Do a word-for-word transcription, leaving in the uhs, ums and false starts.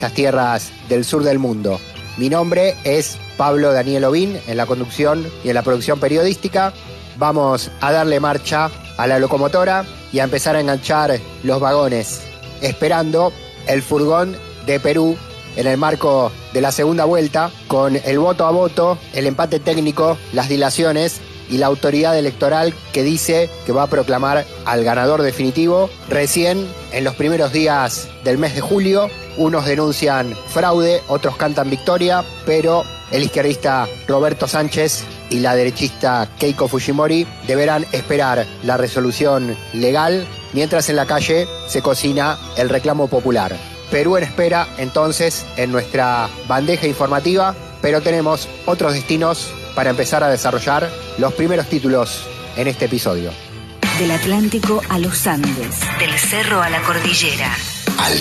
estas tierras del sur del mundo. Mi nombre es Pablo Daniel Ovín, en la conducción y en la producción periodística. Vamos a darle marcha a la locomotora y a empezar a enganchar los vagones, esperando el furgón de Perú en el marco de la segunda vuelta, con el voto a voto, el empate técnico, las dilaciones y la autoridad electoral que dice que va a proclamar al ganador definitivo recién en los primeros días del mes de julio. Unos denuncian fraude, otros cantan victoria, pero el izquierdista Roberto Sánchez y la derechista Keiko Fujimori deberán esperar la resolución legal, mientras en la calle se cocina el reclamo popular. Perú en espera, entonces, en nuestra bandeja informativa, pero tenemos otros destinos para empezar a desarrollar los primeros títulos en este episodio. Del Atlántico a los Andes, del cerro a la cordillera.